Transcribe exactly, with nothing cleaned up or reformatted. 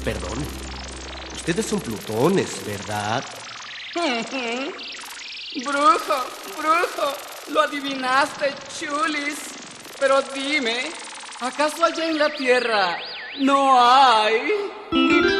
Perdón. Ustedes son plutones, ¿verdad? Brujo, brujo, lo adivinaste, chulis. Pero dime, ¿acaso allá en la tierra no hay